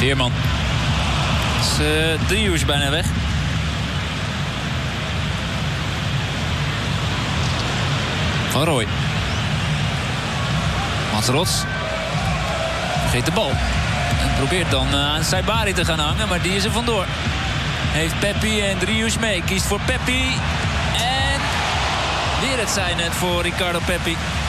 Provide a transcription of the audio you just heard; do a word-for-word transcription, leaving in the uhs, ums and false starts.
Veerman. Is uh, drie uur bijna weg. Van Rooij. Mats Rots. Vergeet de bal. En probeert dan uh, aan Saibari te gaan hangen, maar die is er vandoor. Heeft Peppi en Driouche mee. Kiest voor Peppi. En weer het zijn het voor Ricardo Peppi.